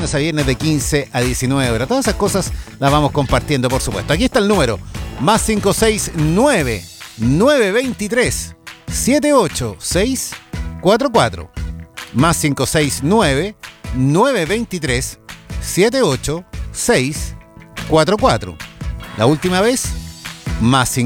lunes a viernes de 15 a 19 horas. Todas esas cosas las vamos compartiendo, por supuesto. Aquí está el número, más 569-923-78644. Más 569-923-78644. La última vez, más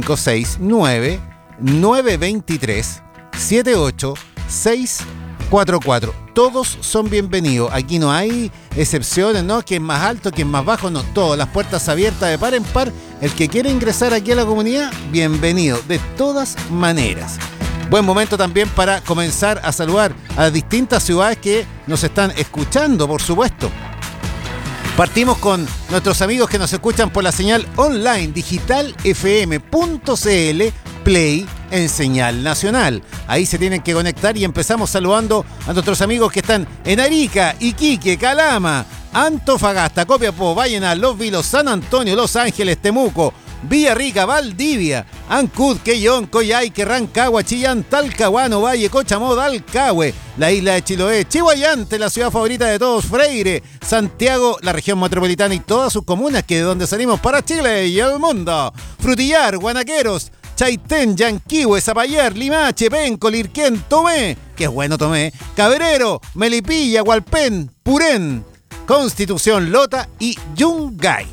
569-923-78644. Todos son bienvenidos. Aquí no hay excepciones, ¿no? Quién más alto, quién más bajo, no. Todas las puertas abiertas de par en par. El que quiere ingresar aquí a la comunidad, bienvenido. De todas maneras. Buen momento también para comenzar a saludar a las distintas ciudades que nos están escuchando, por supuesto. Partimos con nuestros amigos que nos escuchan por la señal online digitalfm.cl Play en señal nacional. Ahí se tienen que conectar y empezamos saludando a nuestros amigos que están en Arica, Iquique, Calama, Antofagasta, Copiapó, Vallenar, Los Vilos, San Antonio, Los Ángeles, Temuco, Villarrica, Valdivia, Ancud, Quellón, Coyhaique, Rancagua, Chillán, Talcahuano, Valle, Cochamó, Dalcahue, la isla de Chiloé, Chihuayante, la ciudad favorita de todos, Freire, Santiago, la región metropolitana y todas sus comunas, que de donde salimos para Chile y el mundo. Frutillar, Guanaqueros, Chaitén, Yanquihue, Zapallar, Limache, Penco, Lirquén, Tomé, que es bueno Tomé, Cabrero, Melipilla, Hualpén, Purén, Constitución, Lota y Yungay.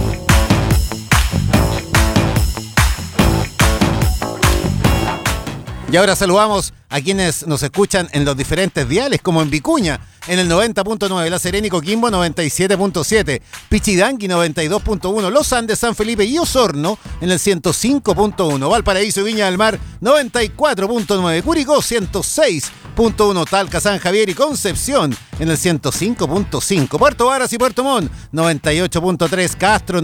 Y ahora saludamos a quienes nos escuchan en los diferentes diales, como en Vicuña, en el 90.9, La Serena y Coquimbo 97.7, Pichidangui 92.1, Los Andes, San Felipe y Osorno en el 105.1, Valparaíso y Viña del Mar 94.9, Curicó 106.1, Talca, San Javier y Concepción en el 105.5, Puerto Varas y Puerto Montt 98.3, Castro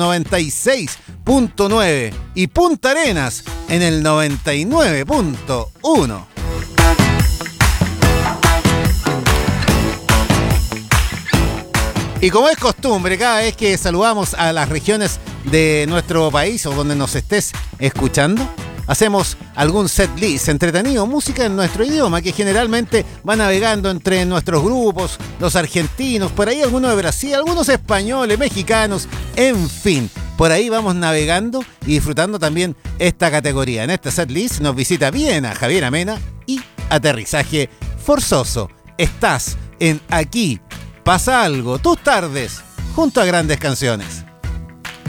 96.9 y Punta Arenas en el 99.1. Y como es costumbre, cada vez que saludamos a las regiones de nuestro país o donde nos estés escuchando, hacemos algún set list entretenido, música en nuestro idioma, que generalmente va navegando entre nuestros grupos, los argentinos, por ahí algunos de Brasil, algunos españoles, mexicanos, en fin. Por ahí vamos navegando y disfrutando también esta categoría. En este set list nos visita Viena, Javier Amena y Aterrizaje Forzoso. Estás en Aquí Pasa Algo, tus tardes, junto a grandes canciones.